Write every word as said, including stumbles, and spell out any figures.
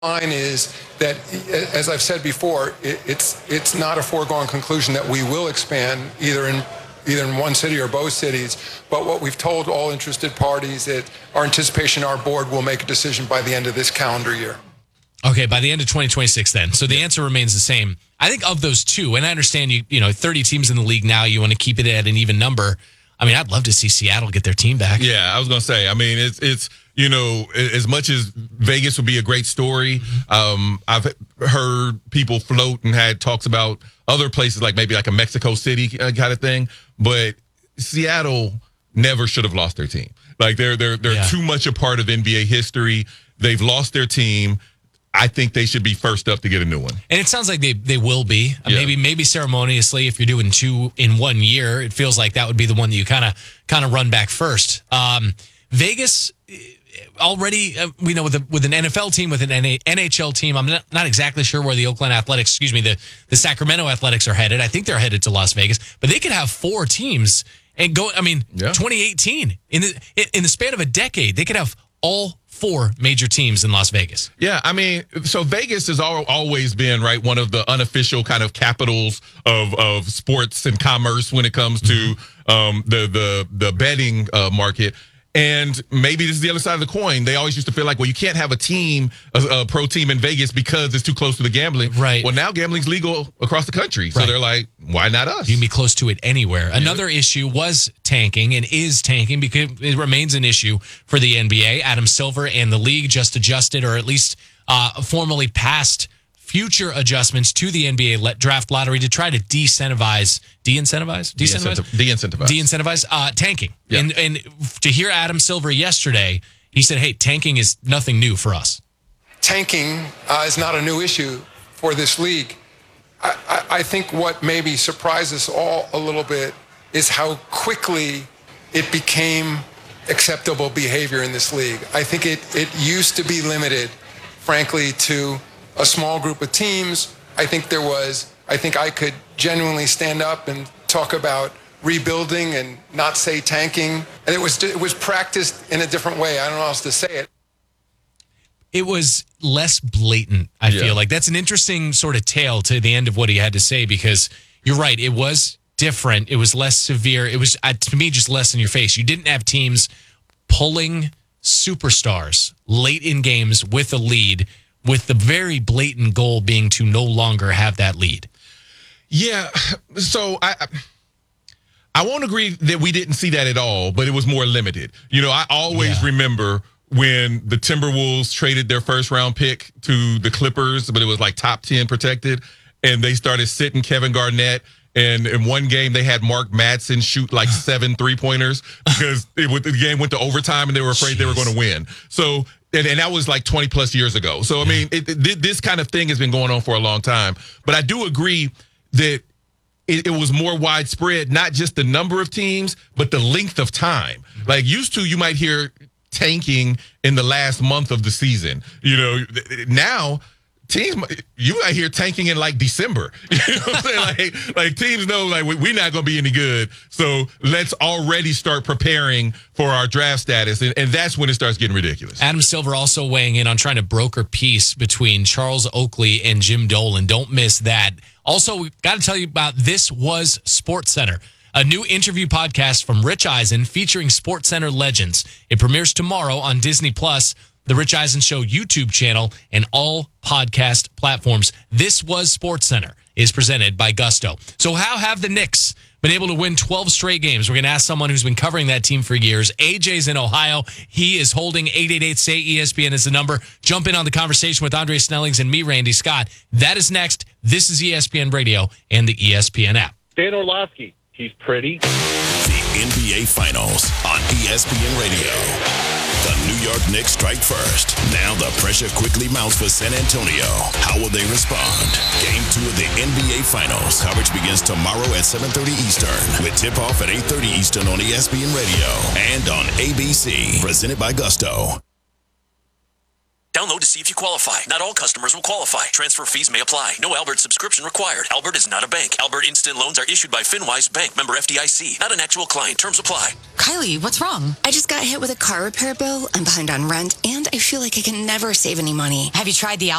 line is that, as I've said before, it, it's it's not a foregone conclusion that we will expand either in either in one city or both cities. But what we've told all interested parties that our anticipation, our board will make a decision by the end of this calendar year. Okay, by the end of twenty twenty-six then. So the yeah. answer remains the same. I think of those two, and I understand you, you know, thirty teams in the league now, you want to keep it at an even number. I mean, I'd love to see Seattle get their team back. Yeah, I was going to say, I mean, it's, it's, you know, as much as Vegas would be a great story, um, I've heard people float and had talks about other places like maybe like a Mexico City kind of thing, but Seattle never should have lost their team. Like they're they're they're yeah. too much a part of N B A history. They've lost their team. I think they should be first up to get a new one. And it sounds like they, they will be. Yeah. Maybe maybe ceremoniously, if you're doing two in one year, it feels like that would be the one that you kind of kind of run back first. Um, Vegas already, uh, we know with a, with an N F L team, with an N H L team. I'm not, not exactly sure where the Oakland Athletics, excuse me, the the Sacramento Athletics are headed. I think they're headed to Las Vegas, but they could have four teams and go. I mean, yeah. twenty eighteen in the in the span of a decade, they could have all four major teams in Las Vegas. Yeah, I mean, so Vegas has al- always been, right, one of the unofficial kind of capitals of, of sports and commerce when it comes to mm-hmm. um, the the the betting uh, market. And maybe this is the other side of the coin. They always used to feel like, well, you can't have a team, a, a pro team in Vegas because it's too close to the gambling. Right. Well, now gambling's legal across the country. So right. they're like, why not us? You can be close to it anywhere. Yeah. Another issue was tanking and is tanking because it remains an issue for the N B A. Adam Silver and the league just adjusted or at least uh, formally passed future adjustments to the N B A draft lottery to try to de-incentivize, de-incentivize, de-incentivize, de-incentivize, de-incentivize uh, tanking. Yeah. And and to hear Adam Silver yesterday, he said, "Hey, tanking is nothing new for us. Tanking uh, is not a new issue for this league. I, I, I think what maybe surprised us all a little bit is how quickly it became acceptable behavior in this league. I think it it used to be limited, frankly, to a small group of teams. I think there was, I think I could genuinely stand up and talk about rebuilding and not say tanking. And it was it was practiced in a different way. I don't know how else to say it. It was less blatant, I yeah. feel like. That's an interesting sort of tale to the end of what he had to say, because you're right, it was different. It was less severe. It was, uh, to me, just less in your face. You didn't have teams pulling superstars late in games with a lead, with the very blatant goal being to no longer have that lead. Yeah, so I I won't agree that we didn't see that at all, but it was more limited. You know, I always yeah. remember when the Timberwolves traded their first round pick to the Clippers, but it was like top ten protected, and they started sitting Kevin Garnett. And in one game, they had Mark Madsen shoot like seven three-pointers because it, the game went to overtime and they were afraid Jeez. they were going to win. So, and, and that was like twenty plus years ago. So, I mean, it, it, this kind of thing has been going on for a long time. But I do agree that it, it was more widespread, not just the number of teams, but the length of time. Like used to, you might hear tanking in the last month of the season. You know, now teams, you might hear tanking in like December. You know what I'm saying? Like, like teams know like we're not going to be any good. So let's already start preparing for our draft status. And, and that's when it starts getting ridiculous. Adam Silver also weighing in on trying to broker peace between Charles Oakley and Jim Dolan. Don't miss that. Also, we've got to tell you about This Was SportsCenter, a new interview podcast from Rich Eisen featuring SportsCenter legends. It premieres tomorrow on Disney Plus, the Rich Eisen Show YouTube channel, and all podcast platforms. This Was SportsCenter is presented by Gusto. So how have the Knicks been able to win twelve straight games? We're going to ask someone who's been covering that team for years. A J's in Ohio. He is holding eight eight eight, S A Y, E S P N as the number. Jump in on the conversation with Andre Snellings and me, Randy Scott. That is next. This is E S P N Radio and the E S P N app. Dan Orlovsky. He's pretty. The N B A Finals on E S P N Radio. The New York Knicks strike first. Now the pressure quickly mounts for San Antonio. How will they respond? Game two of the N B A Finals. Coverage begins tomorrow at seven thirty Eastern with tip-off at eight thirty Eastern on E S P N Radio and on A B C. Presented by Gusto. Download to see if you qualify. Not all customers will qualify. Transfer fees may apply. No Albert subscription required. Albert is not a bank. Albert Instant Loans are issued by FinWise Bank, member F D I C. Not an actual client. Terms apply. Kylie, what's wrong? I just got hit with a car repair bill. I'm behind on rent, and I feel like I can never save any money. Have you tried the